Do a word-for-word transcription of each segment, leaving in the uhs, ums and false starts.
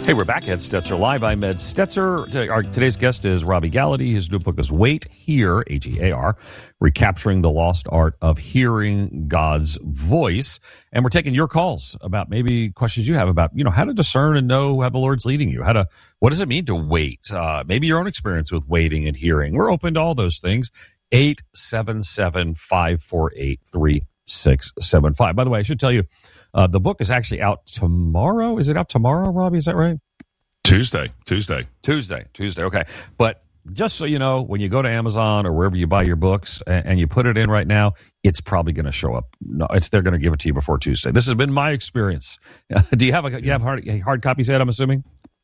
Hey, we're back at Stetzer Live. I'm Ed Stetzer. Our, today's guest is Robby Gallaty. His new book is Wait, Hear, H E A R, Recapturing the Lost Art of Hearing God's Voice. And we're taking your calls about maybe questions you have about, you know, how to discern and know how the Lord's leading you. How to, what does it mean to wait? Uh, maybe your own experience with waiting and hearing. We're open to all those things. eight seven seven, five four eight, three six seven five. By the way, I should tell you, Uh, the book is actually out tomorrow. Is it out tomorrow, Robby? Is that right? Tuesday. Tuesday. Tuesday. Tuesday. Okay. But just so you know, when you go to Amazon or wherever you buy your books and, and you put it in right now, it's probably going to show up. No, it's they're going to give it to you before Tuesday. This has been my experience. Do you have a you have hard hard copies yet? I'm assuming.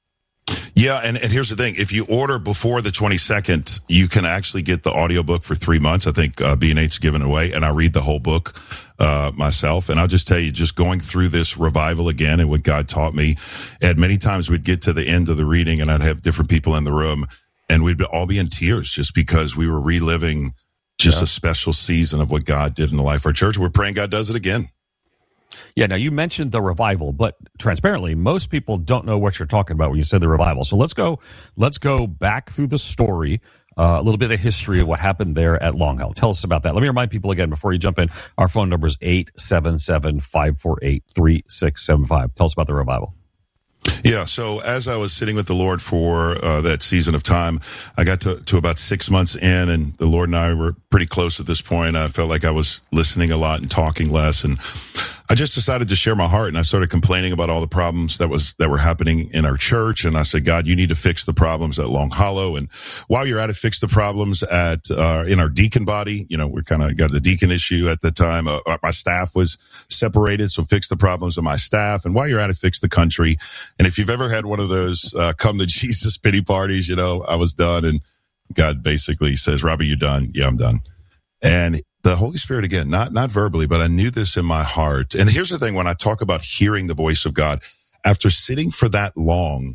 Yeah, and, and here's the thing. If you order before the twenty-second, you can actually get the audiobook for three months. I think uh, B and H's given away, and I read the whole book uh, myself. And I'll just tell you, just going through this revival again and what God taught me, and many times we'd get to the end of the reading, and I'd have different people in the room, and we'd all be in tears just because we were reliving just yeah. a special season of what God did in the life of our church. We're praying God does it again. Yeah, now you mentioned the revival, but transparently, most people don't know what you're talking about when you said the revival. So let's go, let's go back through the story, uh, a little bit of history of what happened there at Long Hollow. Tell us about that. Let me remind people again before you jump in. Our phone number is eight seven seven, five four eight, three six seven five. Tell us about the revival. Yeah, so as I was sitting with the Lord for uh, that season of time, I got to, to about six months in, and the Lord and I were pretty close at this point. I felt like I was listening a lot and talking less, and I just decided to share my heart, and I started complaining about all the problems that was that were happening in our church. And I said, God, you need to fix the problems at Long Hollow, and while you're at it, fix the problems at uh, in our deacon body. You know, we kind of got the deacon issue at the time. Uh, my staff was separated, so fix the problems of my staff. And while you're at it, fix the country. And if you've ever had one of those uh, come to Jesus pity parties, you know, I was done, and God basically says, Robby, you done? Yeah, I'm done. And the Holy Spirit, again, not not verbally, but I knew this in my heart. And here's the thing, when I talk about hearing the voice of God, after sitting for that long,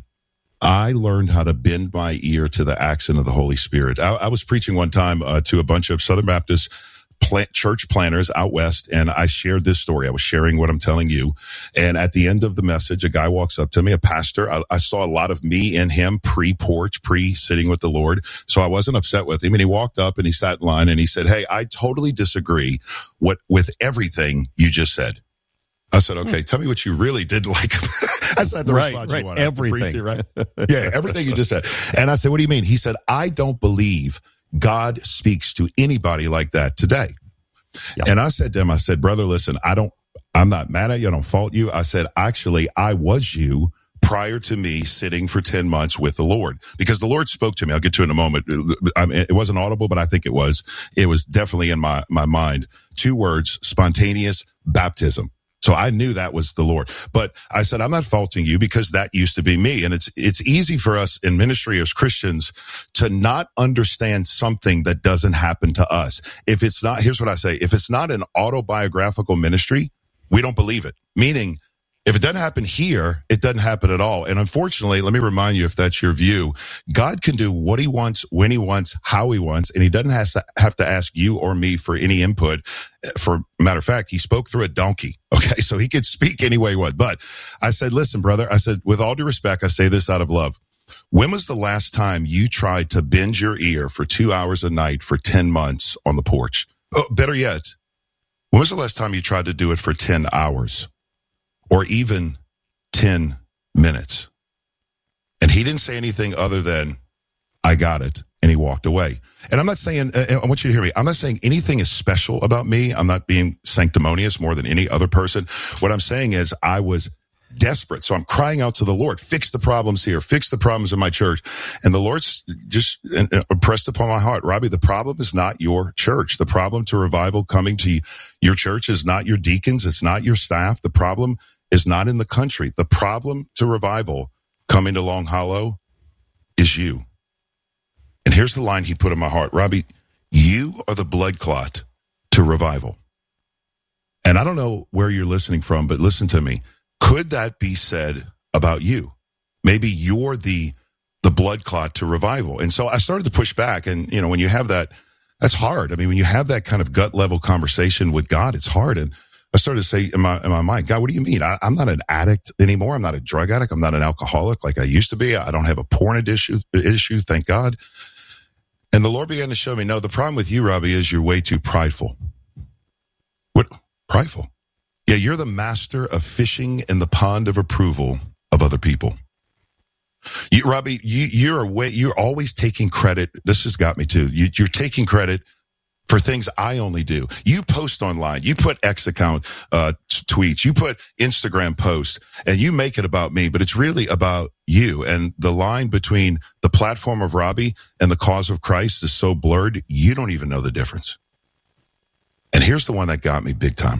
I learned how to bend my ear to the accent of the Holy Spirit. I, I was preaching one time uh, to a bunch of Southern Baptist plant, church planners out west, and I shared this story. I was sharing what I'm telling you. And at the end of the message, a guy walks up to me, a pastor. I, I saw a lot of me in him pre-porch, pre-sitting with the Lord. So I wasn't upset with him. And he walked up and he sat in line and he said, hey, I totally disagree what, with everything you just said. I said, okay, tell me what you really did like. That's not the right, response right. you want. Everything. To, right? Yeah, everything you just said. And I said, what do you mean? He said, I don't believe God speaks to anybody like that today. Yep. And I said to him, I said, brother, listen, I don't, I'm not mad at you. I don't fault you. I said, actually, I was you prior to me sitting for ten months with the Lord, because the Lord spoke to me. I'll get to it in a moment. I mean, it wasn't audible, but I think it was, it was definitely in my, my mind. Two words, spontaneous baptism. So I knew that was the Lord. But I said, I'm not faulting you, because that used to be me. And it's it's easy for us in ministry as Christians to not understand something that doesn't happen to us. If it's not, here's what I say, if it's not an autobiographical ministry, we don't believe it. Meaning, if it doesn't happen here, it doesn't happen at all. And unfortunately, let me remind you, if that's your view, God can do what he wants, when he wants, how he wants, and he doesn't have to, have to ask you or me for any input. For matter of fact, he spoke through a donkey. Okay, so he could speak any way he would. But I said, listen, brother, I said, with all due respect, I say this out of love. When was the last time you tried to bend your ear for two hours a night for ten months on the porch? Oh, better yet, when was the last time you tried to do it for ten hours? Or even ten minutes. And he didn't say anything other than, I got it. And he walked away. And I'm not saying, I want you to hear me. I'm not saying anything is special about me. I'm not being sanctimonious more than any other person. What I'm saying is I was desperate. So I'm crying out to the Lord, fix the problems here, fix the problems in my church. And the Lord's just impressed upon my heart, Robby, the problem is not your church. The problem to revival coming to your church is not your deacons. It's not your staff. The problem is not in the country. The problem to revival coming to Long Hollow is you. And here's the line he put in my heart. Robby, you are the blood clot to revival. And I don't know where you're listening from, but listen to me. Could that be said about you? Maybe you're the the blood clot to revival. And so I started to push back. And, you know, when you have that, that's hard. I mean, when you have that kind of gut level conversation with God, it's hard. And I started to say in my, in my mind, God, what do you mean? I, I'm not an addict anymore. I'm not a drug addict. I'm not an alcoholic like I used to be. I don't have a porn issue, issue, thank God. And the Lord began to show me, no, the problem with you, Robbie, is you're way too prideful. What? Prideful? Yeah, you're the master of fishing in the pond of approval of other people. You, Robbie, you, you're way, you're always taking credit. This has got me too. You, you're taking credit for things I only do. You post online, you put X account uh, t- tweets, you put Instagram posts, and you make it about me, but it's really about you. And the line between the platform of Robbie and the cause of Christ is so blurred, you don't even know the difference. And here's the one that got me big time.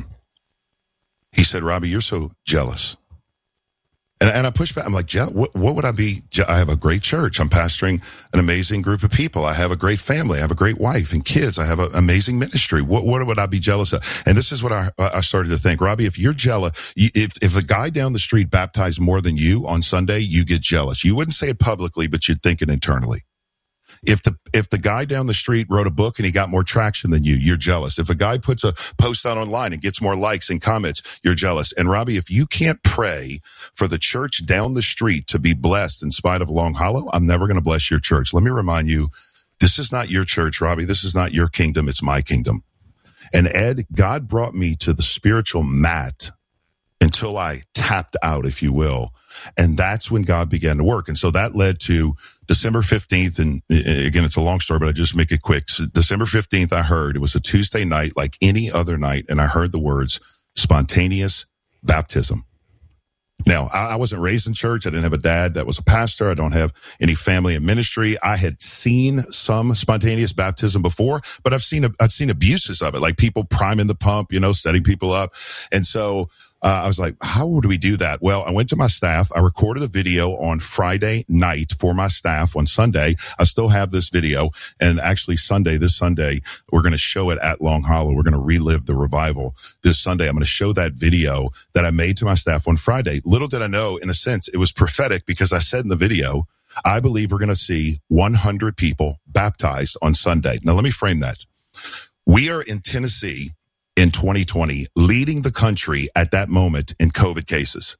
He said, Robbie, you're so jealous. And, and I pushed back. I'm like, what, what would I be? I have a great church. I'm pastoring an amazing group of people. I have a great family. I have a great wife and kids. I have an amazing ministry. What, what would I be jealous of? And this is what I, I started to think. Robbie, if you're jealous, if, if a guy down the street baptized more than you on Sunday, you get jealous. You wouldn't say it publicly, but you'd think it internally. If the if the guy down the street wrote a book and he got more traction than you, you're jealous. If a guy puts a post out online and gets more likes and comments, you're jealous. And Robbie, if you can't pray for the church down the street to be blessed in spite of Long Hollow, I'm never going to bless your church. Let me remind you, this is not your church, Robbie. This is not your kingdom. It's my kingdom. And Ed, God brought me to the spiritual mat until I tapped out, if you will. And that's when God began to work. And so that led to December fifteenth. And again, it's a long story, but I just make it quick. So December fifteenth, I heard, it was a Tuesday night like any other night. And I heard the words spontaneous baptism. Now, I wasn't raised in church. I didn't have a dad that was a pastor. I don't have any family in ministry. I had seen some spontaneous baptism before, but I've seen, I've seen abuses of it, like people priming the pump, you know, setting people up. And so uh, I was like, how would we do that? Well, I went to my staff. I recorded a video on Friday night for my staff on Sunday. I still have this video. And actually Sunday, this Sunday, we're going to show it at Long Hollow. We're going to relive the revival this Sunday. I'm going to show that video that I made to my staff on Friday. Little did I know, in a sense, it was prophetic because I said in the video, I believe we're going to see one hundred people baptized on Sunday. Now, let me frame that. We are in Tennessee in twenty twenty, leading the country at that moment in COVID cases.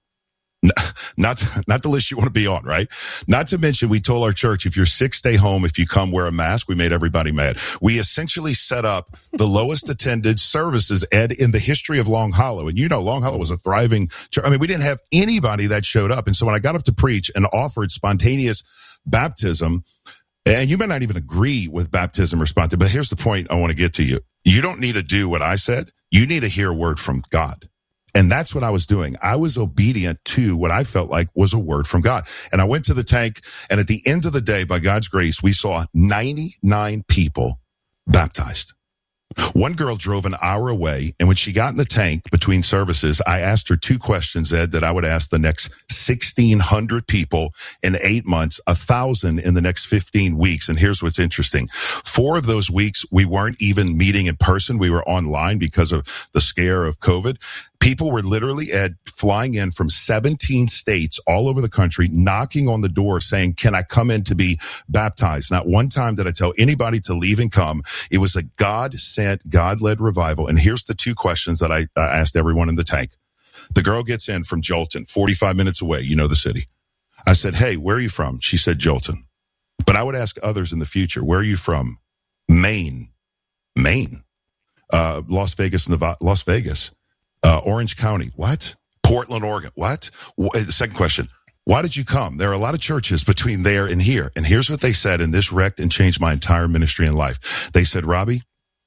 Not, not the list you want to be on, right? Not to mention, we told our church, if you're sick, stay home. If you come, wear a mask. We made everybody mad. We essentially set up the lowest attended services, Ed, in the history of Long Hollow. And you know, Long Hollow was a thriving church. I mean, we didn't have anybody that showed up. And so when I got up to preach and offered spontaneous baptism, and you may not even agree with baptism or spontaneous, but here's the point I want to get to you. You don't need to do what I said. You need to hear a word from God. And that's what I was doing. I was obedient to what I felt like was a word from God. And I went to the tank, and at the end of the day, by God's grace, we saw ninety-nine people baptized. One girl drove an hour away, and when she got in the tank between services, I asked her two questions, Ed, that I would ask the next sixteen hundred people in eight months, one thousand in the next fifteen weeks. And here's what's interesting. Four of those weeks, we weren't even meeting in person. We were online because of the scare of COVID. People were literally, Ed, flying in from seventeen states all over the country, knocking on the door saying, can I come in to be baptized? Not one time did I tell anybody to leave and come. It was a God-sent, God-led revival. And here's the two questions that I, I asked everyone in the tank. The girl gets in from Jolton, forty-five minutes away. You know the city. I said, hey, where are you from? She said, Jolton. But I would ask others in the future, where are you from? Maine. Maine. Uh, Las Vegas, Nevada, Las Vegas. Uh, Orange County. What? Portland, Oregon. What? The second question. Why did you come? There are a lot of churches between there and here. And here's what they said, and this wrecked and changed my entire ministry and life. They said, Robbie,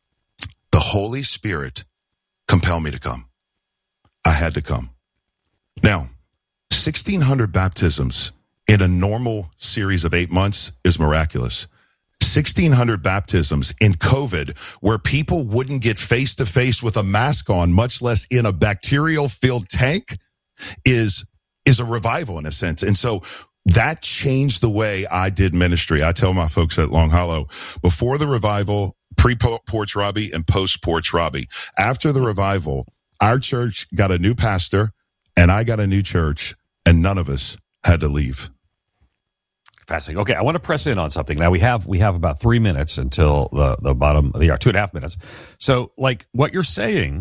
the Holy Spirit compelled me to come. I had to come. Now, sixteen hundred baptisms in a normal series of eight months is miraculous. sixteen hundred baptisms in COVID where people wouldn't get face to face with a mask on, much less in a bacterial filled tank, is, is a revival in a sense. And so that changed the way I did ministry. I tell my folks at Long Hollow, before the revival, pre-Porch Robbie and post-Porch Robbie. After the revival, our church got a new pastor and I got a new church, and none of us had to leave. Fascinating. Okay, I want to press in on something. Now we have we have about three minutes until the the bottom of the hour, two and a half minutes. So, like what you're saying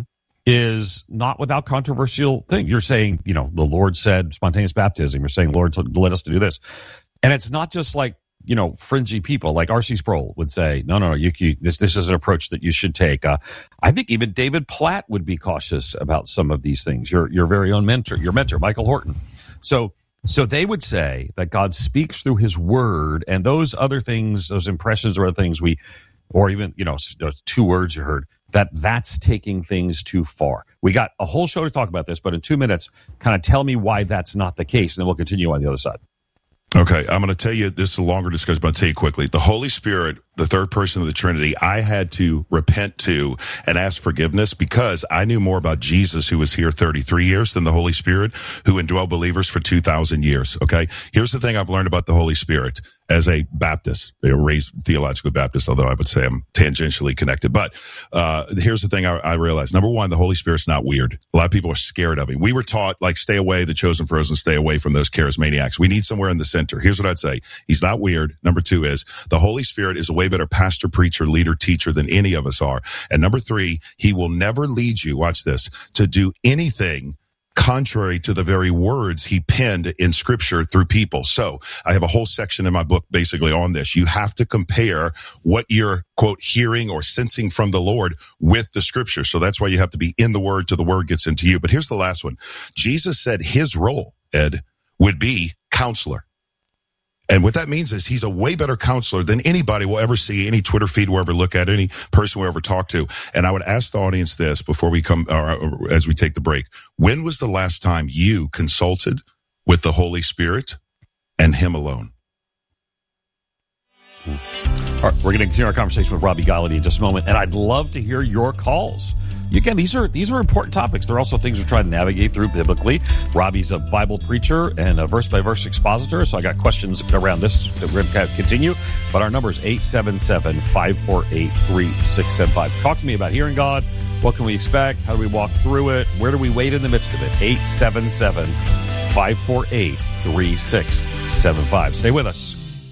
is not without controversial thing. You're saying, you know, the Lord said spontaneous baptism. You're saying, Lord led us to do this. And it's not just like, you know, fringy people like R C Sproul would say, no, no, no, you, you, this this is an approach that you should take. Uh, I think even David Platt would be cautious about some of these things. Your your very own mentor, your mentor, Michael Horton. So so they would say that God speaks through his word, and those other things, those impressions or other things we, or even, you know, those two words you heard, that that's taking things too far. We got a whole show to talk about this, but in two minutes, kind of tell me why that's not the case, and then we'll continue on the other side. Okay, I'm going to tell you, this is a longer discussion, but I'll tell you quickly. The Holy Spirit, the third person of the Trinity, I had to repent to and ask forgiveness because I knew more about Jesus, who was here thirty-three years, than the Holy Spirit, who indwelled believers for two thousand years, okay? Here's the thing I've learned about the Holy Spirit as a Baptist, a raised theologically Baptist, although I would say I'm tangentially connected. But uh here's the thing I, I realized. Number one, the Holy Spirit's not weird. A lot of people are scared of him. We were taught, like, stay away, the chosen frozen, stay away from those charismaniacs. We need somewhere in the center. Here's what I'd say. He's not weird. Number two is the Holy Spirit is a way better pastor, preacher, leader, teacher than any of us are. And number three, he will never lead you, watch this, to do anything contrary to the very words he penned in scripture through people. So I have a whole section in my book basically on this. You have to compare what you're, quote, hearing or sensing from the Lord with the scripture. So that's why you have to be in the word till the word gets into you. But here's the last one. Jesus said his role, Ed, would be counselor. And what that means is he's a way better counselor than anybody will ever see, any Twitter feed we'll ever look at, any person we'll ever talk to. And I would ask the audience this before we come, or as we take the break. When was the last time you consulted with the Holy Spirit and him alone? All right, we're going to continue our conversation with Robbie Gallaty in just a moment, and I'd love to hear your calls. Again, these are these are important topics. They're also things we're trying to navigate through biblically. Robbie's a Bible preacher and a verse-by-verse expositor, so I got questions around this that we're going to continue. But our number is eight seven seven, five four eight, three six seven five. Talk to me about hearing God. What can we expect? How do we walk through it? Where do we wait in the midst of it? eight seven seven, five four eight, three six seven five. Stay with us.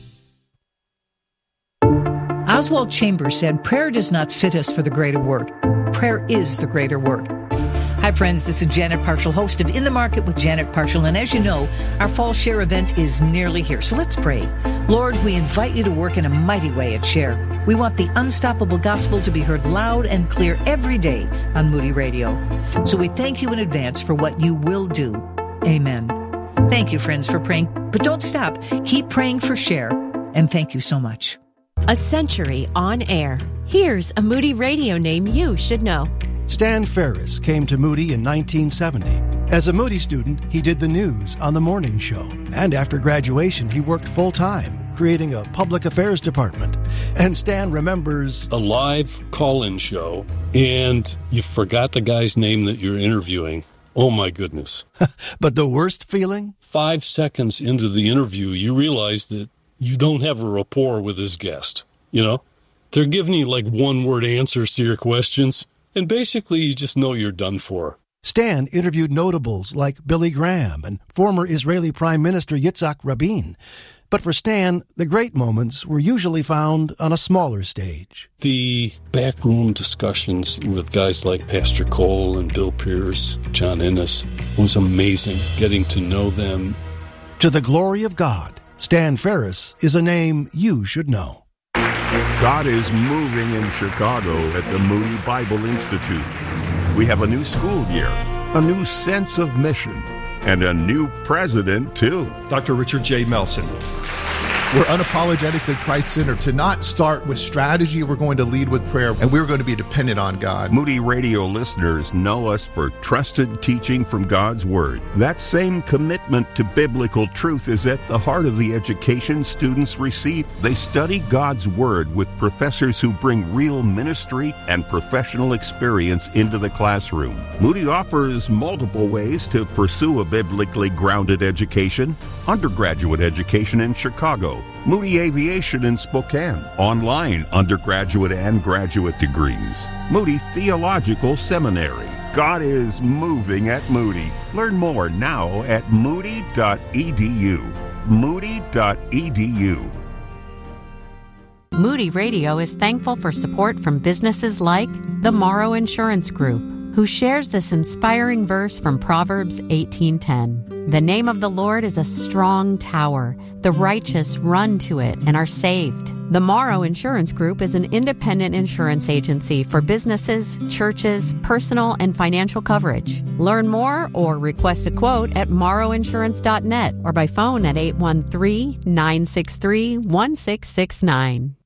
Oswald Chambers said, prayer does not fit us for the greater work. Prayer is the greater work. Hi, friends. This is Janet Parshall, host of In the Market with Janet Parshall. And as you know, our Fall Share event is nearly here. So let's pray. Lord, we invite you to work in a mighty way at Share. We want the unstoppable gospel to be heard loud and clear every day on Moody Radio. So we thank you in advance for what you will do. Amen. Thank you, friends, for praying. But don't stop. Keep praying for Share. And thank you so much. A century on air. Here's a Moody Radio name you should know. Stan Ferris came to Moody in nineteen seventy. As a Moody student, he did the news on the morning show. And after graduation, he worked full-time, creating a public affairs department. And Stan remembers a live call-in show, and you forgot the guy's name that you're interviewing. Oh, my goodness. But the worst feeling? Five seconds into the interview, you realize that you don't have a rapport with his guest. You know, they're giving you like one-word answers to your questions, and basically you just know you're done for. Stan interviewed notables like Billy Graham and former Israeli Prime Minister Yitzhak Rabin. But for Stan, the great moments were usually found on a smaller stage. The backroom discussions with guys like Pastor Cole and Bill Pierce, John Innes, was amazing, getting to know them. To the glory of God, Stan Ferris is a name you should know. God is moving in Chicago at the Moody Bible Institute. We have a new school year, a new sense of mission, and a new president, too. Doctor Richard J. Melson. We're unapologetically Christ-centered. To not start with strategy, we're going to lead with prayer, and we're going to be dependent on God. Moody Radio listeners know us for trusted teaching from God's Word. That same commitment to biblical truth is at the heart of the education students receive. They study God's Word with professors who bring real ministry and professional experience into the classroom. Moody offers multiple ways to pursue a biblically grounded education. Undergraduate education in Chicago, Moody Aviation in Spokane, online undergraduate and graduate degrees, Moody Theological Seminary. God is moving at Moody. Learn more now at moody dot e d u. moody dot e d u. Moody Radio is thankful for support from businesses like the Morrow Insurance Group, who shares this inspiring verse from Proverbs eighteen ten. The name of the Lord is a strong tower. The righteous run to it and are saved. The Morrow Insurance Group is an independent insurance agency for businesses, churches, personal, and financial coverage. Learn more or request a quote at morrow insurance dot net or by phone at eight one three, nine six three, one six six nine.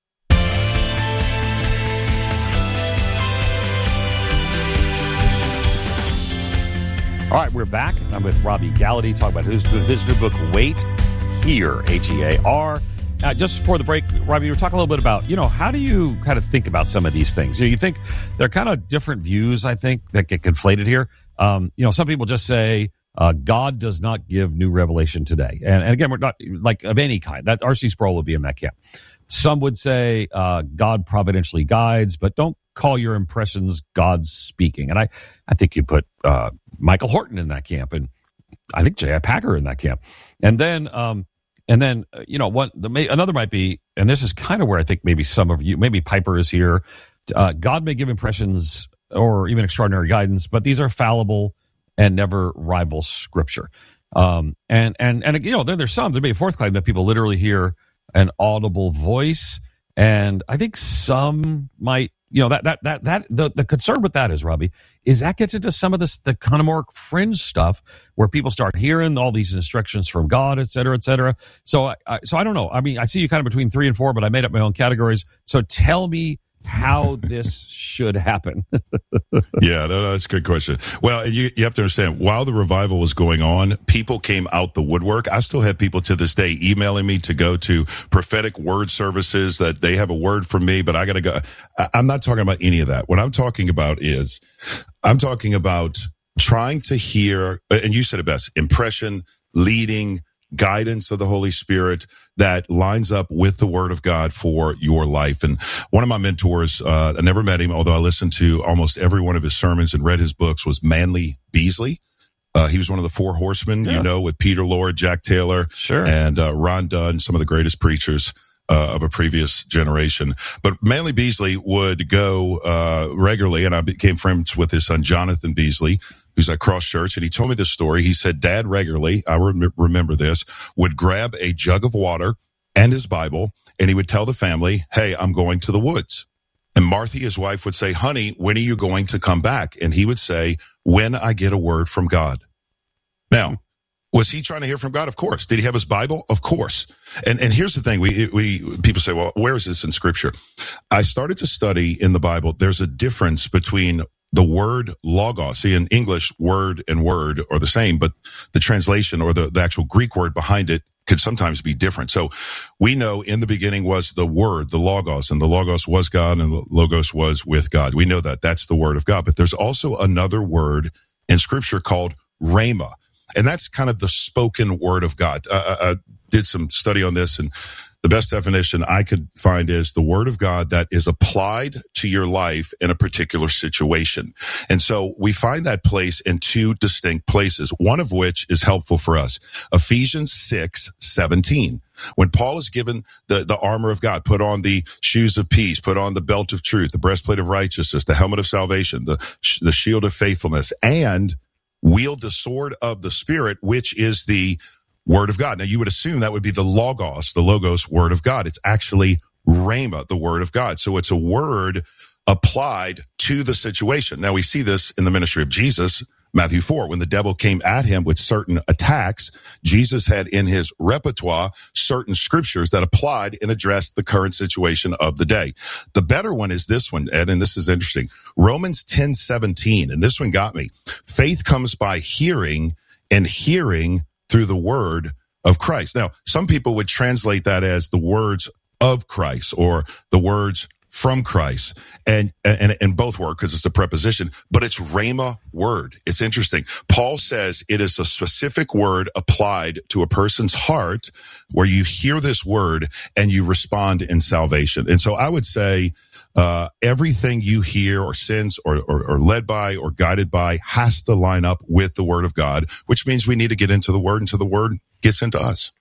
All right, we're back. I'm with Robbie Gallaty, talking about his, his new book, Wait Here, H E A R. Uh, just before the break, Robbie, you were talking a little bit about, you know, how do you kind of think about some of these things? You know, you think there are kind of different views, I think, that get conflated here. Um, you know, some people just say, uh, God does not give new revelation today. And, and again, we're not, like, of any kind. That R C Sproul would be in that camp. Some would say uh, God providentially guides, but don't call your impressions God's speaking. And I, I think you put uh, Michael Horton in that camp, and I think J I. Packer in that camp. And then, um, and then uh, you know, one the another might be, and this is kind of where I think maybe some of you, maybe Piper is here. Uh, God may give impressions or even extraordinary guidance, but these are fallible and never rival Scripture. Um, and and and you know, then there's some. There may be a fourth claim that people literally hear an audible voice, and I think some might. You know, that, that, that, that, the, the concern with that is, Robbie, is that gets into some of this, the kind of more fringe stuff where people start hearing all these instructions from God, et cetera, et cetera. So, I, so I don't know. I mean, I see you kind of between three and four, but I made up my own categories. So tell me how this should happen. Yeah, no, no, that's a good question. Well, you, you have to understand, while the revival was going on, people came out the woodwork. I still have people to this day emailing me to go to prophetic word services that they have a word for me, but I got to go. I, I'm not talking about any of that. What I'm talking about is I'm talking about trying to hear, and you said it best, impression, leading, guidance of the Holy Spirit that lines up with the Word of God for your life. And one of my mentors, uh, I never met him, although I listened to almost every one of his sermons and read his books, was Manly Beasley. Uh, he was one of the four horsemen, yeah. you know, with Peter Lord, Jack Taylor, sure. and uh, Ron Dunn, some of the greatest preachers Uh, of a previous generation. But Manly Beasley would go uh regularly, and I became friends with his son, Jonathan Beasley, who's at Cross Church, and he told me this story. He said, Dad regularly, I rem- remember this, would grab a jug of water and his Bible, and he would tell the family, hey, I'm going to the woods. And Martha, his wife, would say, honey, when are you going to come back? And he would say, when I get a word from God. Now, was he trying to hear from God? Of course. Did he have his Bible? Of course. And and here's the thing. We we people say, well, where is this in Scripture? I started to study in the Bible. There's a difference between the word logos. See, in English, word and word are the same, but the translation or the, the actual Greek word behind it could sometimes be different. So we know in the beginning was the word, the logos, and the logos was God and the logos was with God. We know that. That's the word of God. But there's also another word in Scripture called rhema. And that's kind of the spoken word of God. Uh, I did some study on this, and the best definition I could find is the word of God that is applied to your life in a particular situation. And so we find that place in two distinct places, one of which is helpful for us. Ephesians six seventeen. When Paul is given the, the armor of God, put on the shoes of peace, put on the belt of truth, the breastplate of righteousness, the helmet of salvation, the, the shield of faithfulness, and wield the sword of the Spirit, which is the word of God. Now, you would assume that would be the logos, the logos word of God. It's actually rhema, the word of God. So it's a word applied to the situation. Now, we see this in the ministry of Jesus, Matthew four. When the devil came at him with certain attacks, Jesus had in his repertoire certain scriptures that applied and addressed the current situation of the day. The better one is this one, Ed, and this is interesting. Romans ten seventeen, and this one got me. Faith comes by hearing, and hearing through the word of Christ. Now, some people would translate that as the words of Christ or the words from Christ, and and and both work because it's a preposition, but it's rhema word. It's interesting. Paul says it is a specific word applied to a person's heart where you hear this word and you respond in salvation. And so I would say uh everything you hear or sense or, or or led by or guided by has to line up with the word of God, which means we need to get into the word until the word gets into us.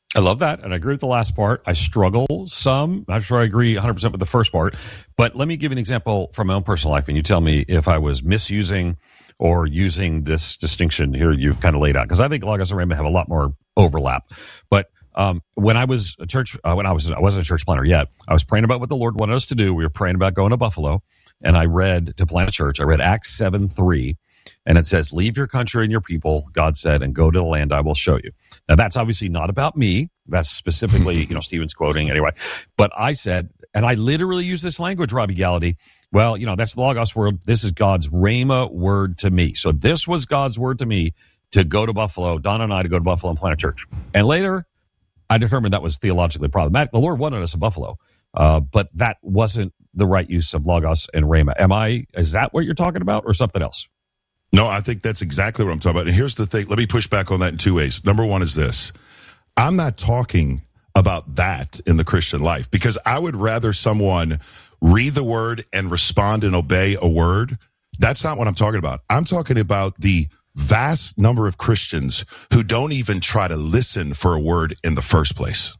I love that, and I agree with the last part. I struggle some. I'm sure I agree one hundred percent with the first part. But let me give you an example from my own personal life, and you tell me if I was misusing or using this distinction here you've kind of laid out, because I think Logos and Rhema have a lot more overlap. But um, when I was a church, uh, when I was I wasn't a church planner yet, I was praying about what the Lord wanted us to do. We were praying about going to Buffalo, and I read to plant a church. I read Acts seven three. And it says, leave your country and your people, God said, and go to the land I will show you. Now, that's obviously not about me. That's specifically, you know, Stephen's quoting anyway. But I said, and I literally use this language, Robbie Gallaty. Well, you know, that's the Logos word. This is God's Rhema word to me. So this was God's word to me to go to Buffalo, Donna and I to go to Buffalo and plant a church. And later, I determined that was theologically problematic. The Lord wanted us in Buffalo, uh, but that wasn't the right use of Logos and Rhema. Am I, is that what you're talking about or something else? No, I think that's exactly what I'm talking about. And here's the thing. Let me push back on that in two ways. Number one is this. I'm not talking about that in the Christian life, because I would rather someone read the word and respond and obey a word. That's not what I'm talking about. I'm talking about the vast number of Christians who don't even try to listen for a word in the first place.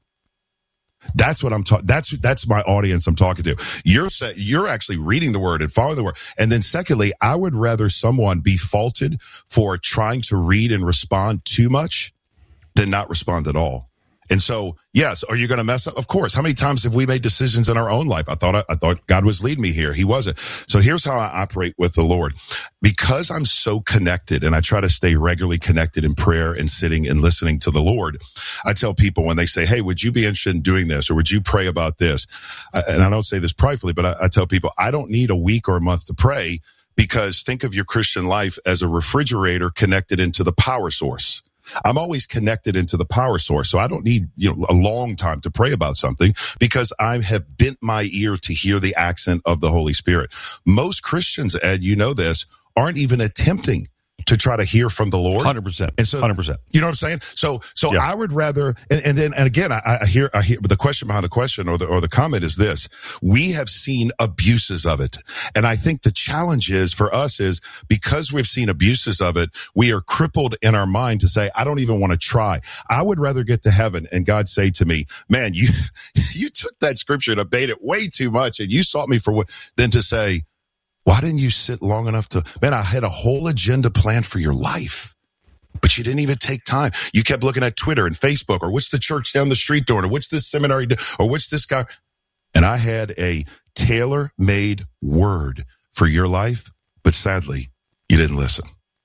That's what I'm talking. That's that's my audience I'm talking to. You're sa- you're actually reading the word and following the word. And then secondly, I would rather someone be faulted for trying to read and respond too much than not respond at all. And so, yes, are you going to mess up? Of course. How many times have we made decisions in our own life? I thought I, I thought God was leading me here. He wasn't. So here's how I operate with the Lord. Because I'm so connected and I try to stay regularly connected in prayer and sitting and listening to the Lord, I tell people when they say, hey, would you be interested in doing this? Or would you pray about this? And I don't say this pridefully, but I, I tell people I don't need a week or a month to pray, because think of your Christian life as a refrigerator connected into the power source. I'm always connected into the power source. So I don't need, you know, a long time to pray about something, because I have bent my ear to hear the accent of the Holy Spirit. Most Christians, Ed, you know this, aren't even attempting to try to hear from the Lord. one hundred percent. And so, one hundred percent. You know what I'm saying? So, so yeah. I would rather, and, and then, and again, I, I hear, I hear, but the question behind the question or the, or the comment is this: we have seen abuses of it. And I think the challenge is for us is because we've seen abuses of it, we are crippled in our mind to say, I don't even want to try. I would rather get to heaven and God say to me, man, you, you took that scripture and obeyed it way too much and you sought me for what, than to say, why didn't you sit long enough to, man, I had a whole agenda planned for your life, but you didn't even take time. You kept looking at Twitter and Facebook, or what's the church down the street doing, or what's this seminary do, or what's this guy. And I had a tailor-made word for your life, but sadly, you didn't listen.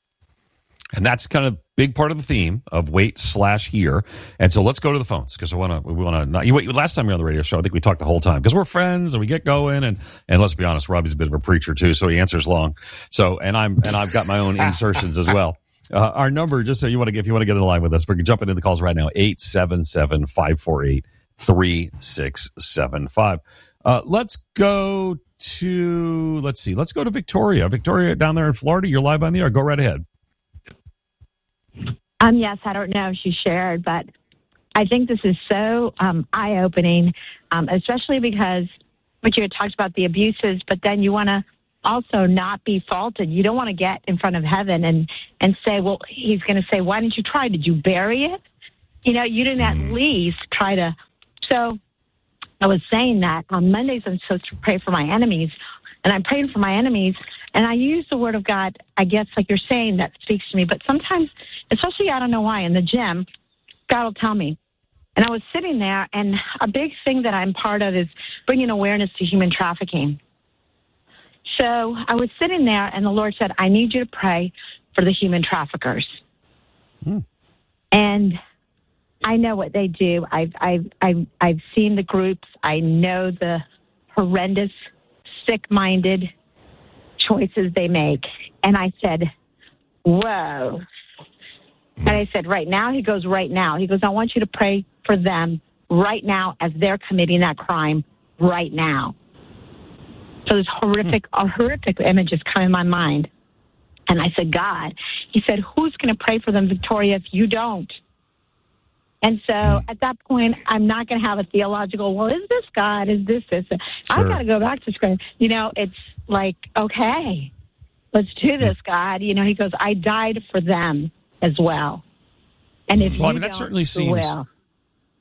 And that's kind of big part of the theme of wait slash hear. And so let's go to the phones, because I want to, we want to not, you wait, last time you were on the radio show, I think we talked the whole time because we're friends and we get going. And, and let's be honest, Robbie's a bit of a preacher too. So he answers long. So, and I'm, and I've got my own insertions as well. Uh, our number, just so you want to, if you want to get in line with us, we can jump into the calls right now, eight seven seven, five four eight, three six seven five. Uh, let's go to, let's see, let's go to Victoria. Victoria down there in Florida, you're live on the air. Go right ahead. Um, yes, I don't know if she shared, but I think this is so um, eye-opening, um, especially because what you had talked about the abuses, but then you want to also not be faulted. You don't want to get in front of heaven and, and say, well, he's going to say, why didn't you try? Did you bury it? You know, you didn't at least try to. So I was saying that on Mondays I'm supposed to pray for my enemies, and I'm praying for my enemies, and I use the word of God, I guess, like you're saying, that speaks to me. But sometimes, especially, I don't know why, in the gym, God will tell me. And I was sitting there, and a big thing that I'm part of is bringing awareness to human trafficking. So I was sitting there, and the Lord said, I need you to pray for the human traffickers. Hmm. And I know what they do. I've, I've, I've, I've seen the groups. I know the horrendous, sick-minded choices they make. And I said, whoa. And I said, right now? He goes, right now. He goes, I want you to pray for them right now as they're committing that crime right now. So this horrific, hmm. horrific images come in my mind. And I said, God, he said, who's going to pray for them, Victoria, if you don't? And so at that point, I'm not going to have a theological, well, is this God? Is this this? Sure. I've got to go back to scripture. You know, it's like, okay, let's do this, God. You know, he goes, I died for them as well. And if well, you I mean, that don't, certainly you seems, will.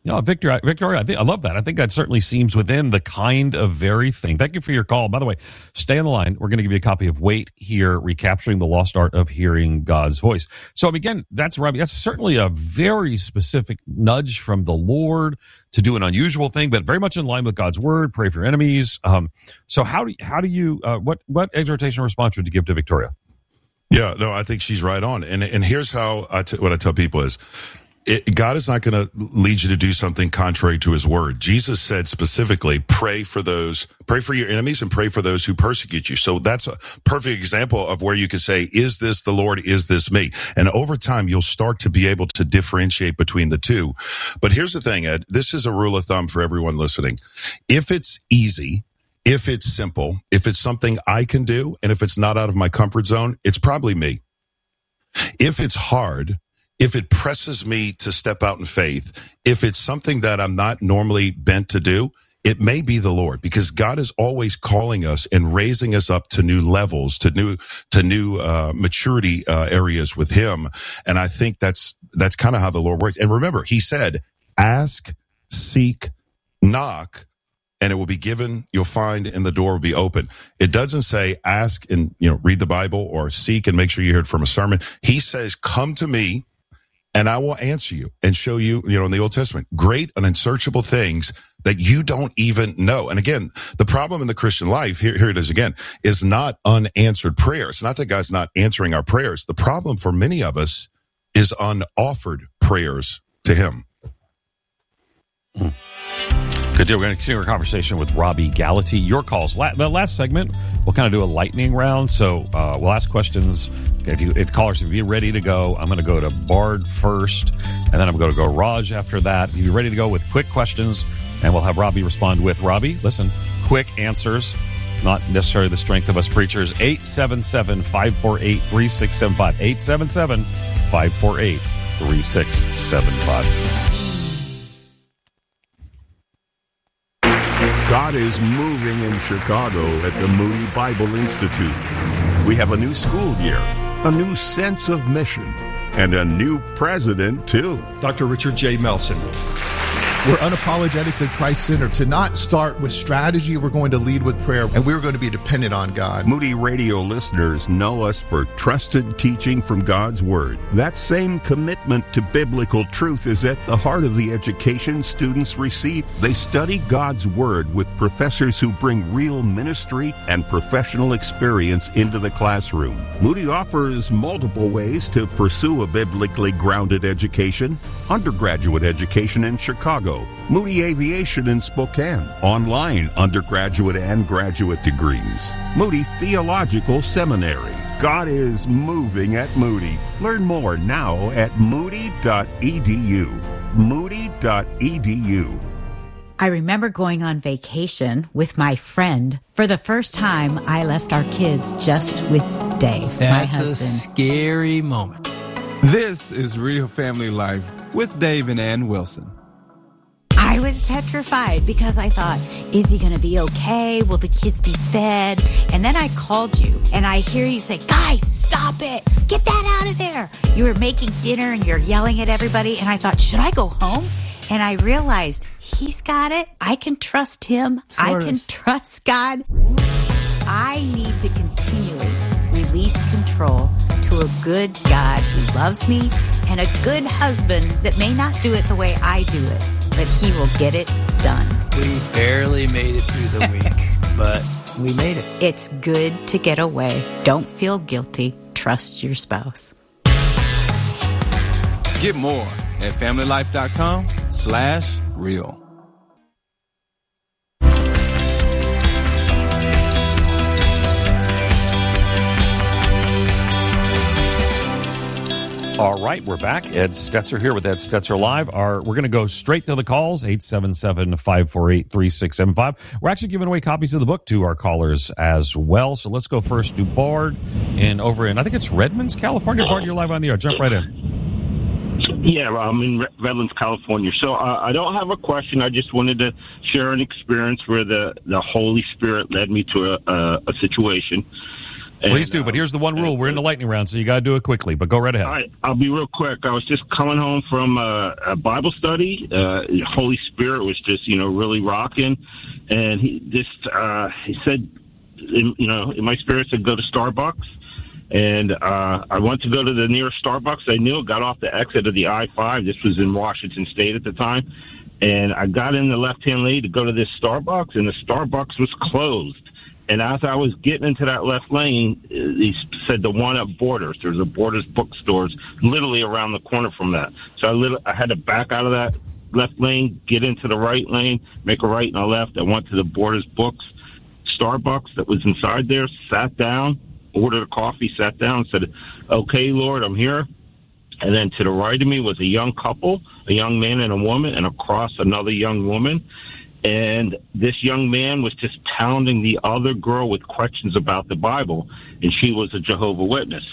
No, Victor, Victoria, I think I love that. I think that certainly seems within the kind of very thing. Thank you for your call. By the way, stay on the line. We're going to give you a copy of Wait Here, Recapturing the Lost Art of Hearing God's Voice. So again, that's Robbie. That's certainly a very specific nudge from the Lord to do an unusual thing, but very much in line with God's word. Pray for your enemies. Um, so how do how do you uh, what what exhortation or response would you give to Victoria? Yeah, no, I think she's right on. And and here's how I t- what I tell people is, It, God is not going to lead you to do something contrary to his word. Jesus said specifically, pray for those, pray for your enemies and pray for those who persecute you. So that's a perfect example of where you can say, is this the Lord? Is this me? And over time, you'll start to be able to differentiate between the two. But here's the thing, Ed, this is a rule of thumb for everyone listening. If it's easy, if it's simple, if it's something I can do, and if it's not out of my comfort zone, it's probably me. If it's hard, if it presses me to step out in faith, if it's something that I'm not normally bent to do, it may be the Lord, because God is always calling us and raising us up to new levels, to new, to new, uh, maturity, uh, areas with him. And I think that's, that's kind of how the Lord works. And remember, he said, ask, seek, knock, and it will be given, you'll find, and the door will be open. It doesn't say ask and, you know, read the Bible, or seek and make sure you heard from a sermon. He says, come to me, and I will answer you and show you, you know, in the Old Testament, great and unsearchable things that you don't even know. And again, the problem in the Christian life, here, here it is again, is not unanswered prayer. It's not that God's not answering our prayers. The problem for many of us is unoffered prayers to him. Hmm. Good deal. We're going to continue our conversation with Robbie Gallaty. Your calls. La- the last segment, we'll kind of do a lightning round. So uh, we'll ask questions. If you, if callers, if you're ready to go, I'm going to go to Bard first, and then I'm going to go Raj after that. If you're ready to go with quick questions, and we'll have Robbie respond with Robbie. Listen, quick answers, not necessarily the strength of us preachers. eight seven seven, five four eight, three six seven five. eight seven seven, five four eight, three six seven five. God is moving in Chicago at the Moody Bible Institute. We have a new school year, a new sense of mission, and a new president, too. Doctor Richard J. Melson. We're unapologetically Christ-centered. To not start with strategy, we're going to lead with prayer, and we're going to be dependent on God. Moody Radio listeners know us for trusted teaching from God's Word. That same commitment to biblical truth is at the heart of the education students receive. They study God's Word with professors who bring real ministry and professional experience into the classroom. Moody offers multiple ways to pursue a biblically grounded education. Undergraduate education in Chicago, Moody Aviation in Spokane, online undergraduate and graduate degrees, Moody Theological Seminary. God is moving at Moody. Learn more now at moody dot e d u. moody dot e d u. I remember going on vacation with my friend. For the first time, I left our kids just with Dave, my husband. That's a scary moment. This is Real Family Life with Dave and Ann Wilson. I was petrified because I thought, is he going to be okay? Will the kids be fed? And then I called you and I hear you say, guys, stop it. Get that out of there. You were making dinner and you're yelling at everybody. And I thought, should I go home? And I realized he's got it. I can trust him. Sort I can of. trust God. I need to continually release control to a good God who loves me and a good husband that may not do it the way I do it, but he will get it done. We barely made it through the week, but we made it. It's good to get away. Don't feel guilty. Trust your spouse. Get more at familylife.com slash real. All right, we're back. Ed Stetzer here with Ed Stetzer Live. Our, we're going to go straight to the calls, eight seven seven, five four eight, three six seven five. We're actually giving away copies of the book to our callers as well. So let's go first to Bard in over in, I think it's Redlands, California. Bard, you're live on the air. Jump right in. Yeah, I'm in Redlands, California. So uh, I don't have a question. I just wanted to share an experience where the, the Holy Spirit led me to a, a, a situation. And, Please do, but here's the one rule. We're in the lightning round, so you got to do it quickly, but go right ahead. All right, I'll be real quick. I was just coming home from a, a Bible study. Uh, Holy Spirit was just, you know, really rocking. And he just, uh, he said, in, you know, in my spirit said, go to Starbucks. And uh, I went to go to the nearest Starbucks. I knew it, got off the exit of the I five. This was in Washington State at the time. And I got in the left-hand lane to go to this Starbucks, and the Starbucks was closed. And as I was getting into that left lane, he said the one at Borders. There's a Borders bookstores literally around the corner from that. So I, lit- I had to back out of that left lane, get into the right lane, make a right and a left. I went to the Borders Books Starbucks that was inside there, sat down, ordered a coffee, sat down, said, okay, Lord, I'm here. And then to the right of me was a young couple, a young man and a woman, and across another young woman. And this young man was just pounding the other girl with questions about the Bible, and she was a Jehovah's Witness.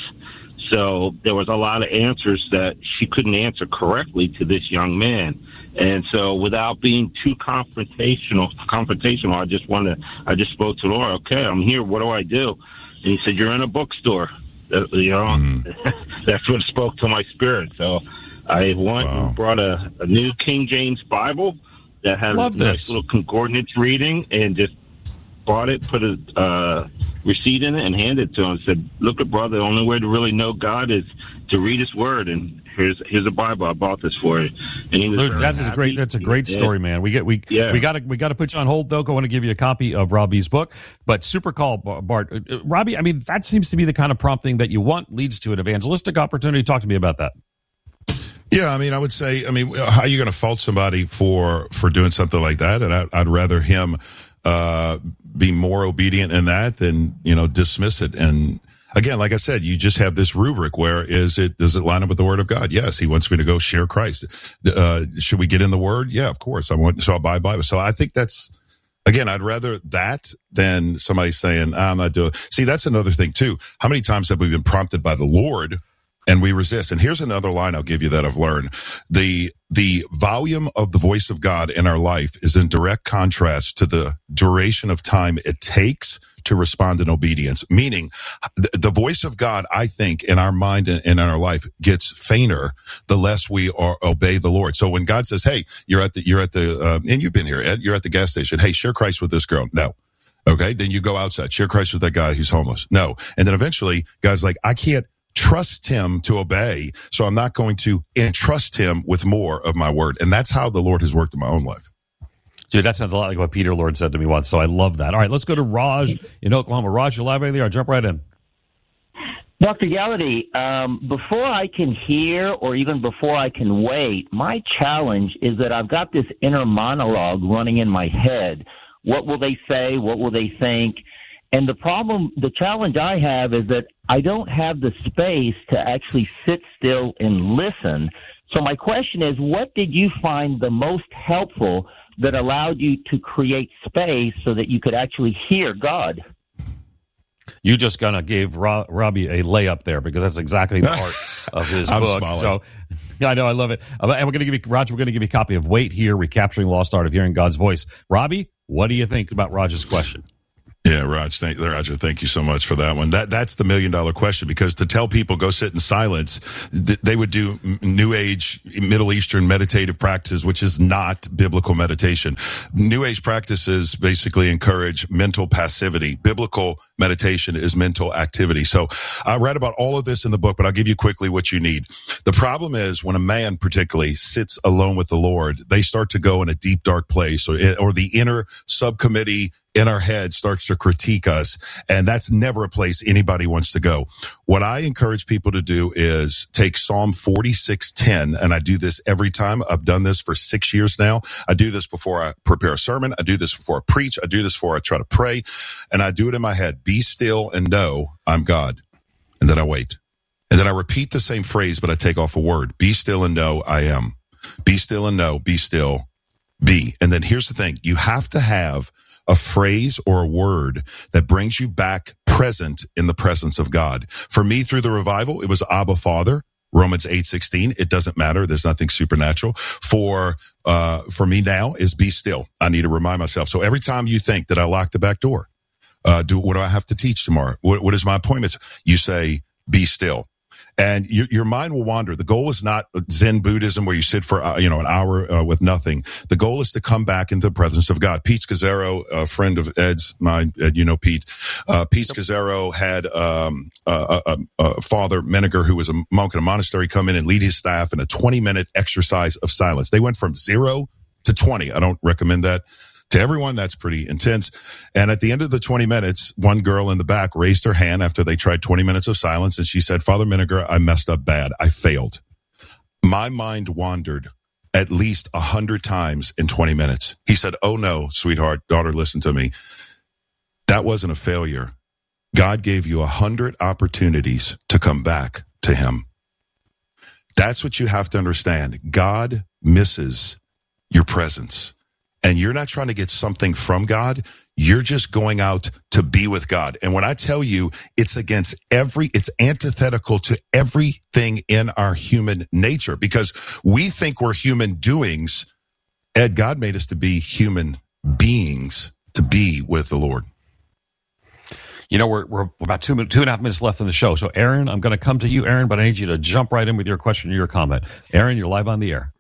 So there was a lot of answers that she couldn't answer correctly to this young man. And so without being too confrontational, confrontational, I just wanted, I just spoke to the Lord, okay, I'm here, what do I do? And he said, you're in a bookstore. Uh, you know, mm. That's what spoke to my spirit. So I went wow. and brought a, a new King James Bible that had Love a this. nice little concordance reading, and just bought it, put a uh, receipt in it, and handed it to him. Said, look, brother, the only way to really know God is to read his word, and here's here's a Bible. I bought this for you. And he was Luke, that's a great that's a great story, man. We get we yeah. we got to we got to put you on hold though. I want to give you a copy of Robbie's book, but super call, Bart. Uh, Robbie, I mean, that seems to be the kind of prompting that you want, leads to an evangelistic opportunity. Talk to me about that. Yeah, I mean, I would say, I mean, how are you going to fault somebody for for doing something like that? And I, I'd rather him uh, be more obedient in that than, you know, dismiss it. And again, like I said, you just have this rubric where is it, does it line up with the word of God? Yes, he wants me to go share Christ. Uh, should we get in the word? Yeah, of course. I want, so I'll buy Bible. So I think that's, again, I'd rather that than somebody saying, I'm not doing. See, that's another thing too. How many times have we been prompted by the Lord and we resist? And here's another line I'll give you that I've learned. The, the volume of the voice of God in our life is in direct contrast to the duration of time it takes to respond in obedience. Meaning the, the voice of God, I think, in our mind and in our life gets fainter the less we are obey the Lord. So when God says, hey, you're at the, you're at the, uh, and you've been here, Ed, you're at the gas station. Hey, share Christ with this girl. No. Okay. Then you go outside, share Christ with that guy who's homeless. No. And then eventually God's like, I can't trust him to obey, so I'm not going to entrust him with more of my word. And that's how the Lord has worked in my own life. Dude, that sounds a lot like what Peter Lord said to me once, so I love that. All right, let's go to Raj in Oklahoma. Raj, you're live right there. I'll jump right in. Doctor Gallity, um, before I can hear or even before I can wait, my challenge is that I've got this inner monologue running in my head. What will they say? What will they think? And the problem, the challenge I have is that I don't have the space to actually sit still and listen. So my question is, what did you find the most helpful that allowed you to create space so that you could actually hear God? You just kind of gave Ro- Robbie a layup there, because that's exactly the heart of his book. Smiling. So yeah, I know, I love it. And we're going to give you, Roger, we're going to give you a copy of Wait Here, Recapturing Lost Art of Hearing God's Voice. Robbie, what do you think about Roger's question? Yeah, Raj, thank, Roger, thank you so much for that one. That That's the million dollar question, because to tell people go sit in silence, th- they would do New Age, Middle Eastern meditative practices, which is not biblical meditation. New Age practices basically encourage mental passivity. Biblical meditation is mental activity. So I read about all of this in the book, but I'll give you quickly what you need. The problem is when a man particularly sits alone with the Lord, they start to go in a deep, dark place, or, or the inner subcommittee in our head starts to critique us. And that's never a place anybody wants to go. What I encourage people to do is take Psalm forty-six ten. And I do this every time. I've done this for six years now. I do this before I prepare a sermon. I do this before I preach. I do this before I try to pray. And I do it in my head. Be still and know I'm God. And then I wait. And then I repeat the same phrase, but I take off a word. Be still and know I am. Be still and know. Be still. Be. And then here's the thing. You have to have a phrase or a word that brings you back present in the presence of God. For me, through the revival, it was Abba Father, Romans eight sixteen. It doesn't matter. There's nothing supernatural. For, uh, for me now is be still. I need to remind myself. So every time you think that I locked the back door, Uh, do what do I have to teach tomorrow? What, what is my appointment? You say, be still. And your, your mind will wander. The goal is not Zen Buddhism where you sit for, uh, you know, an hour uh, with nothing. The goal is to come back into the presence of God. Pete Scazzaro, a friend of Ed's, mine, Ed, you know, Pete, uh, Pete Scazzaro had, um, a, a, a father, Menninger, who was a monk in a monastery, come in and lead his staff in a twenty minute exercise of silence. They went from zero to twenty. I don't recommend that to everyone. That's pretty intense. And at the end of the twenty minutes, one girl in the back raised her hand after they tried twenty minutes of silence. And she said, Father Menninger, I messed up bad. I failed. My mind wandered at least a hundred times in twenty minutes. He said, oh no, sweetheart, daughter, listen to me. That wasn't a failure. God gave you a hundred opportunities to come back to him. That's what you have to understand. God misses your presence. And you're not trying to get something from God. You're just going out to be with God. And when I tell you it's against every, it's antithetical to everything in our human nature because we think we're human doings. Ed, God made us to be human beings to be with the Lord. You know, we're we're about two two and a half minutes left in the show. So, Aaron, I'm going to come to you, Aaron, but I need you to jump right in with your question or your comment. Aaron, you're live on the air.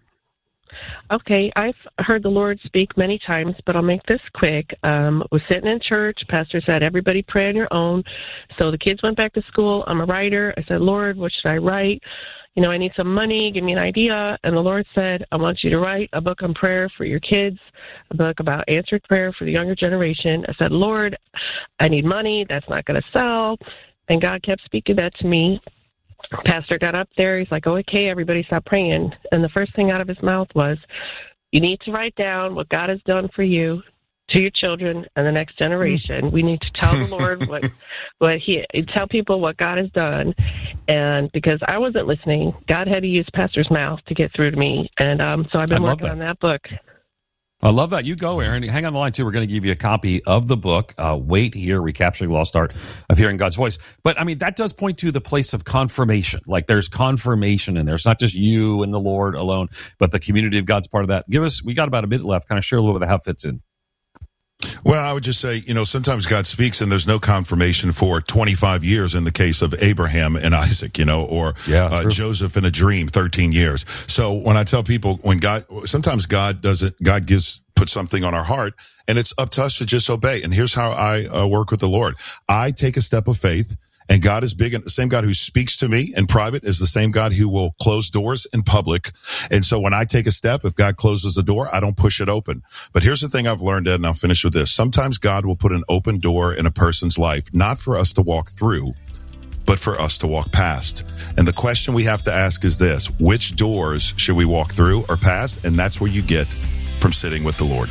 Okay, I've heard the Lord speak many times, but I'll make this quick. Um, was sitting in church. Pastor said, everybody pray on your own. So the kids went back to school. I'm a writer. I said, Lord, what should I write? You know, I need some money. Give me an idea. And the Lord said, I want you to write a book on prayer for your kids, a book about answered prayer for the younger generation. I said, Lord, I need money. That's not going to sell. And God kept speaking that to me. Pastor got up there. He's like, oh, okay, everybody stop praying. And the first thing out of his mouth was, you need to write down what God has done for you to your children and the next generation. We need to tell the Lord what, what he, tell people what God has done. And because I wasn't listening, God had to use Pastor's mouth to get through to me. And um, so I've been working that. on that book. I love that. You go, Aaron. Hang on the line, too. We're going to give you a copy of the book, uh, Wait Here, Recapturing the Lost Art of Hearing God's Voice. But, I mean, that does point to the place of confirmation. Like, there's confirmation in there. It's not just you and the Lord alone, but the community of God's part of that. Give us, we got about a minute left. Kind of share a little bit of how it fits in. Well, I would just say, you know, sometimes God speaks and there's no confirmation for twenty-five years in the case of Abraham and Isaac, you know, or yeah, uh, Joseph in a dream, thirteen years. So when I tell people when God, sometimes God doesn't, God gives, put something on our heart and it's up to us to just obey. And here's how I uh, work with the Lord. I take a step of faith. And God is big, and the same God who speaks to me in private is the same God who will close doors in public. And so when I take a step, if God closes a door, I don't push it open. But here's the thing I've learned, Ed, and I'll finish with this. Sometimes God will put an open door in a person's life, not for us to walk through, but for us to walk past. And the question we have to ask is this: which doors should we walk through or past? And that's where you get from sitting with the Lord.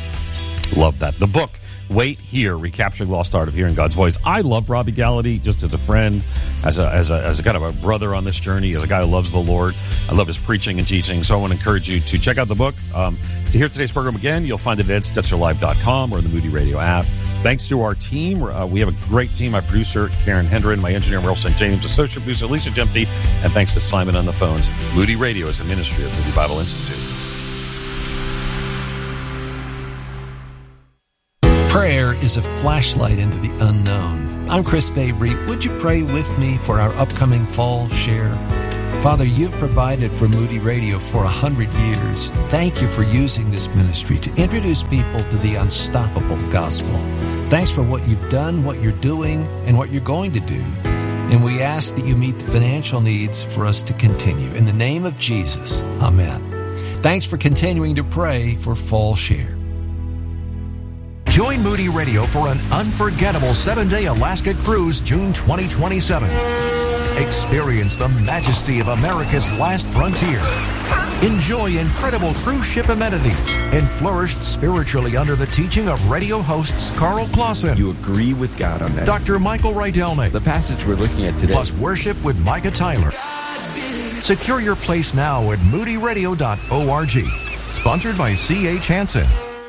Love that. The book, Wait Here, Recapturing the Lost Art of Hearing God's Voice. I love Robbie Gallaty just as a friend, as a, as a as a kind of a brother on this journey, as a guy who loves the Lord. I love his preaching and teaching, so I want to encourage you to check out the book. Um, to hear today's program again, you'll find it at ed stetzer live dot com or in the Moody Radio app. Thanks to our team. Uh, we have a great team. My producer, Karen Hendren, my engineer, Merle Saint James, associate producer, Lisa Jempty, and thanks to Simon on the phones. Moody Radio is a ministry of Moody Bible Institute. Prayer is a flashlight into the unknown. I'm Chris Mabry. Would you pray with me for our upcoming fall share? Father, you've provided for Moody Radio for a hundred years. Thank you for using this ministry to introduce people to the unstoppable gospel. Thanks for what you've done, what you're doing, and what you're going to do. And we ask that you meet the financial needs for us to continue. In the name of Jesus, amen. Thanks for continuing to pray for Fall Share. Join Moody Radio for an unforgettable seven-day Alaska cruise June twenty twenty-seven. Experience the majesty of America's last frontier. Enjoy incredible cruise ship amenities and flourish spiritually under the teaching of radio hosts Carl Clausen. You agree with God on that. Doctor Michael Rydelnik. The passage we're looking at today. Plus worship with Micah Tyler. Secure your place now at moody radio dot org. Sponsored by C H Hansen.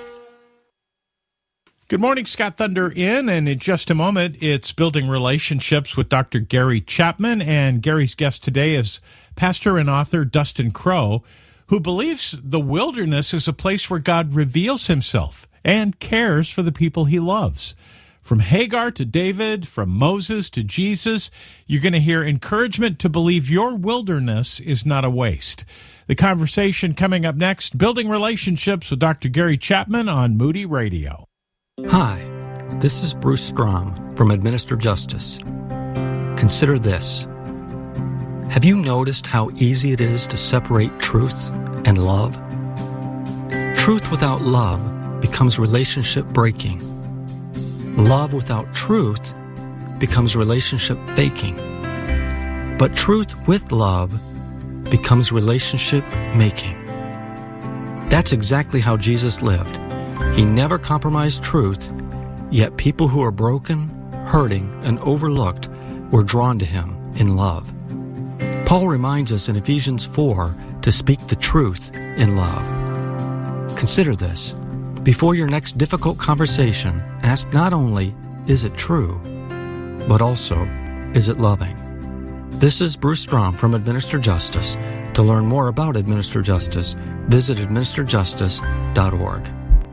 Good morning, Scott Thunder in, and in just a moment, it's Building Relationships with Doctor Gary Chapman, and Gary's guest today is pastor and author Dustin Crow, who believes the wilderness is a place where God reveals himself and cares for the people he loves. From Hagar to David, from Moses to Jesus, you're going to hear encouragement to believe your wilderness is not a waste. The conversation coming up next, Building Relationships with Doctor Gary Chapman on Moody Radio. Hi, this is Bruce Strom from Administer Justice. Consider this. Have you noticed how easy it is to separate truth and love? Truth without love becomes relationship breaking. Love without truth becomes relationship faking. But truth with love becomes relationship making. That's exactly how Jesus lived. He never compromised truth, yet people who are broken, hurting, and overlooked were drawn to him in love. Paul reminds us in Ephesians four to speak the truth in love. Consider this. Before your next difficult conversation, ask not only, is it true, but also, is it loving? This is Bruce Strom from Administer Justice. To learn more about Administer Justice, visit administer justice dot org.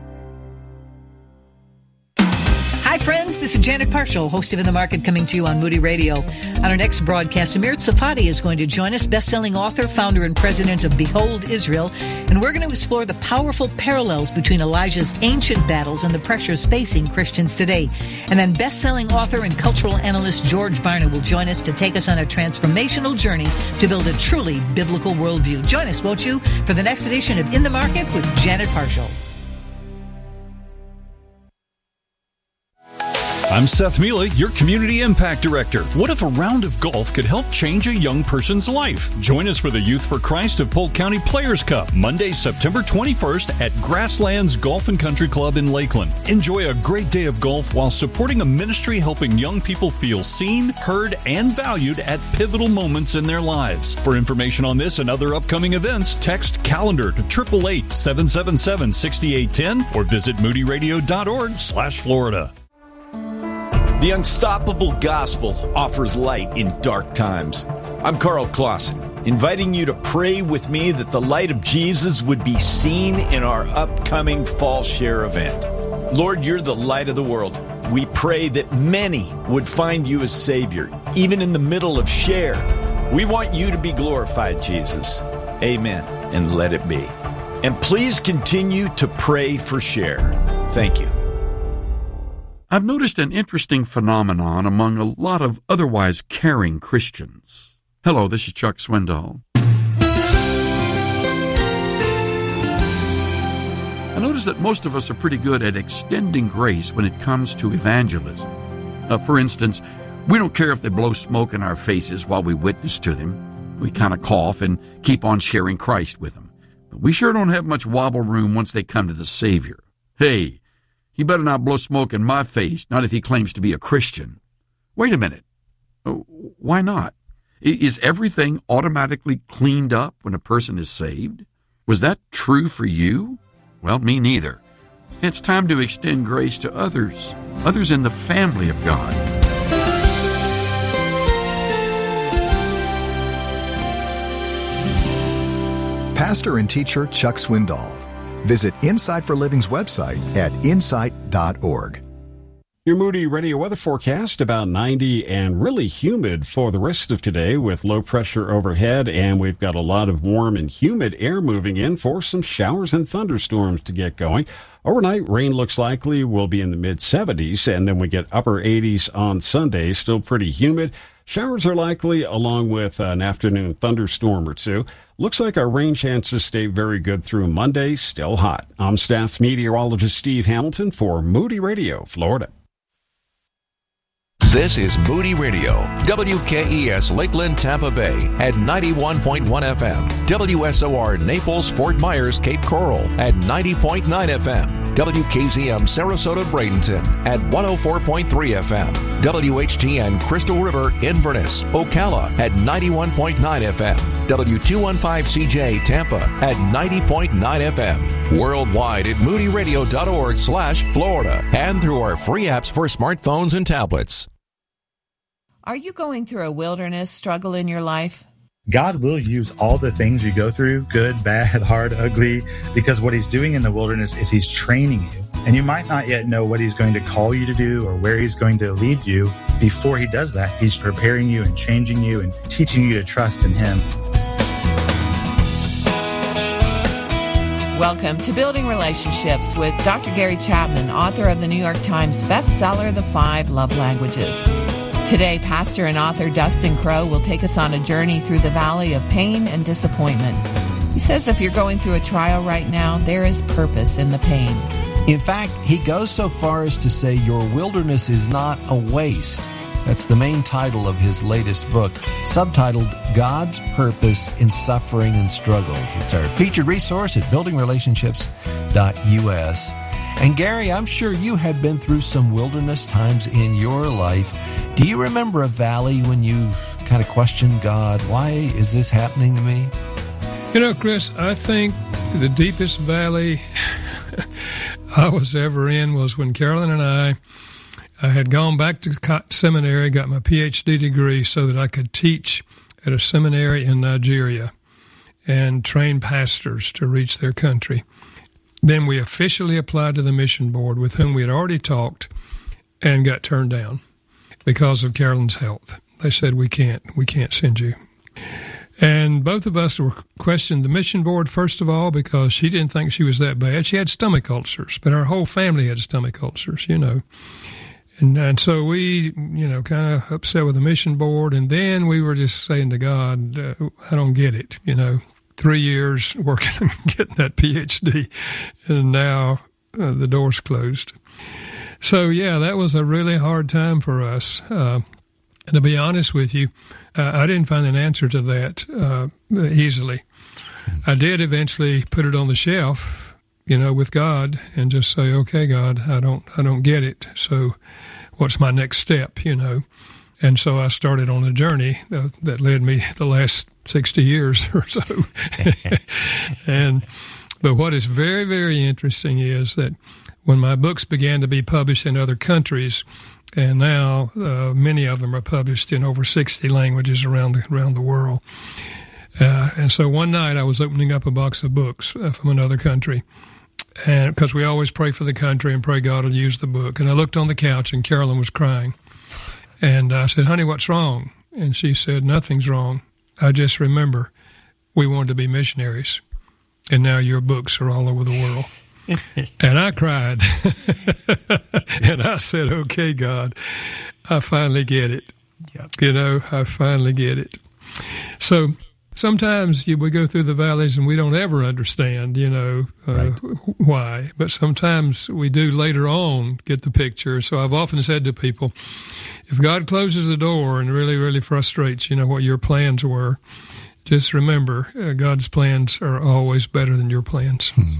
Hi, friends. This is Janet Parshall, host of In the Market, coming to you on Moody Radio. On our next broadcast, Amir Tsafati is going to join us, best-selling author, founder, and president of Behold Israel, and we're going to explore the powerful parallels between Elijah's ancient battles and the pressures facing Christians today. And then best-selling author and cultural analyst George Barna will join us to take us on a transformational journey to build a truly biblical worldview. Join us, won't you, for the next edition of In the Market with Janet Parshall. I'm Seth Mila, your Community Impact Director. What if a round of golf could help change a young person's life? Join us for the Youth for Christ of Polk County Players Cup, Monday, September twenty-first at Grasslands Golf and Country Club in Lakeland. Enjoy a great day of golf while supporting a ministry helping young people feel seen, heard, and valued at pivotal moments in their lives. For information on this and other upcoming events, text calendar to eight eight eight, seven seven seven, six eight one zero or visit moody radio dot org slash Florida. The Unstoppable Gospel offers light in dark times. I'm Carl Clausen, inviting you to pray with me that the light of Jesus would be seen in our upcoming Fall Share event. Lord, you're the light of the world. We pray that many would find you as Savior, even in the middle of Share. We want you to be glorified, Jesus. Amen, and let it be. And please continue to pray for Share. Thank you. I've noticed an interesting phenomenon among a lot of otherwise caring Christians. Hello, this is Chuck Swindoll. I notice that most of us are pretty good at extending grace when it comes to evangelism. Uh, for instance, we don't care if they blow smoke in our faces while we witness to them. We kind of cough and keep on sharing Christ with them. But we sure don't have much wobble room once they come to the Savior. Hey, he better not blow smoke in my face, not if he claims to be a Christian. Wait a minute. Why not? Is everything automatically cleaned up when a person is saved? Was that true for you? Well, me neither. It's time to extend grace to others, others in the family of God. Pastor and teacher Chuck Swindoll. Visit Insight for Living's website at insight dot org. Your Moody Radio weather forecast, about ninety and really humid for the rest of today with low pressure overhead, and we've got a lot of warm and humid air moving in for some showers and thunderstorms to get going. Overnight, rain looks likely will be in the mid seventies, and then we get upper eighties on Sunday, still pretty humid. Showers are likely along with an afternoon thunderstorm or two. Looks like our rain chances stay very good through Monday, still hot. I'm staff meteorologist Steve Hamilton for Moody Radio, Florida. This is Moody Radio, W K E S Lakeland, Tampa Bay at ninety-one point one F M, W S O R Naples, Fort Myers, Cape Coral at ninety point nine F M, W K Z M Sarasota, Bradenton at one oh four point three F M, W H T N Crystal River, Inverness, Ocala at ninety-one point nine F M, W two fifteen C J Tampa at ninety point nine F M, worldwide at moody radio dot org slash Florida, and through our free apps for smartphones and tablets. Are you going through a wilderness struggle in your life? God will use all the things you go through, good, bad, hard, ugly, because what he's doing in the wilderness is he's training you And you might not yet know what he's going to call you to do or where he's going to lead you. Before he does that, he's preparing you and changing you and teaching you to trust in him. Welcome to Building Relationships with Doctor Gary Chapman, author of the New York Times bestseller, The Five Love Languages. Today, pastor and author Dustin Crowe will take us on a journey through the valley of pain and disappointment. He says if you're going through a trial right now, there is purpose in the pain. In fact, he goes so far as to say your wilderness is not a waste. That's the main title of his latest book, subtitled God's Purpose in Suffering and Struggles. It's our featured resource at building relationships dot U S. And Gary, I'm sure you have been through some wilderness times in your life. Do you remember a valley when you kind of questioned God? Why is this happening to me? You know, Chris, I think the deepest valley I was ever in was when Carolyn and I I had gone back to seminary, got my P H D degree so that I could teach at a seminary in Nigeria and train pastors to reach their country. Then we officially applied to the mission board with whom we had already talked and got turned down because of Carolyn's health. They said, we can't, we can't send you. And both of us were questioned the mission board, first of all, because she didn't think she was that bad. She had stomach ulcers, but our whole family had stomach ulcers, you know. And, and so we, you know, kind of upset with the mission board. And then we were just saying to God, uh, I don't get it. You know, three years working on getting that P H D, and now uh, the door's closed. So, yeah, that was a really hard time for us. Uh, and to be honest with you, uh, I didn't find an answer to that uh, easily. I did eventually put it on the shelf, you know, with God, and just say, okay, God, I don't, I don't get it. So what's my next step, you know? And so I started on a journey uh, that led me the last sixty years or so. and, but what is very, very interesting is that when my books began to be published in other countries, and now uh, many of them are published in over sixty languages around the, around the world. Uh, and so one night I was opening up a box of books uh, from another country, and because we always pray for the country and pray God will use the book. And I looked on the couch, and Carolyn was crying. And I said, honey, what's wrong? And she said, nothing's wrong. I just remember we wanted to be missionaries, and now your books are all over the world. And I cried. And I said, okay, God, I finally get it. Yep. You know, I finally get it. So sometimes we go through the valleys and we don't ever understand, you know, uh, right. why. But sometimes we do later on get the picture. So I've often said to people, if God closes the door and really, really frustrates, you know, what your plans were, just remember uh, God's plans are always better than your plans. Hmm.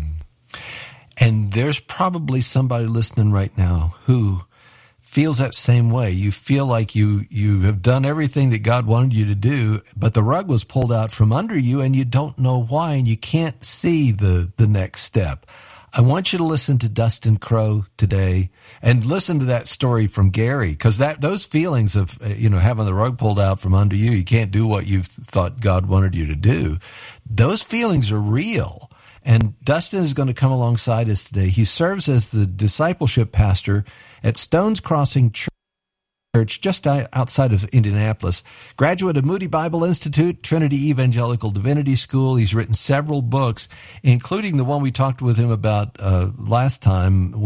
And there's probably somebody listening right now who feels that same way. You feel like you, you have done everything that God wanted you to do, but the rug was pulled out from under you and you don't know why, and you can't see the, the next step. I want you to listen to Dustin Crowe today and listen to that story from Gary, because that those feelings of, you know, having the rug pulled out from under you, you can't do what you thought God wanted you to do. Those feelings are real. And Dustin is going to come alongside us today. He serves as the discipleship pastor at Stones Crossing Church, just outside of Indianapolis. Graduate of Moody Bible Institute, Trinity Evangelical Divinity School. He's written several books, including the one we talked with him about uh, last time,